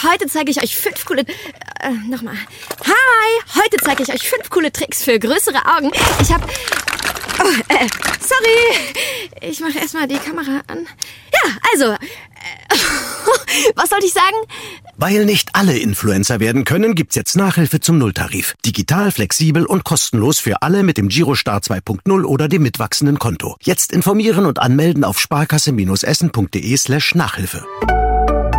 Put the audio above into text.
heute zeige ich euch 5 coole... nochmal. Hi, heute zeige ich euch 5 coole Tricks für größere Augen. Ich hab... sorry. Ich mache erstmal die Kamera an. Ja, also... was sollte ich sagen? Weil nicht alle Influencer werden können, gibt's jetzt Nachhilfe zum Nulltarif. Digital, flexibel und kostenlos für alle mit dem Girostart 2.0 oder dem mitwachsenden Konto. Jetzt informieren und anmelden auf sparkasse-essen.de/Nachhilfe.